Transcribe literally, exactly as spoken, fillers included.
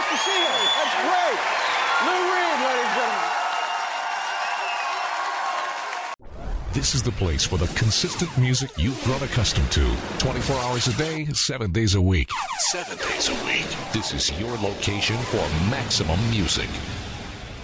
to see her. That's great. Lou Reed, ladies and gentlemen. This is the place for the consistent music you've grown accustomed to. twenty-four hours a day, seven days a week. Seven days a week. This is your location for maximum music.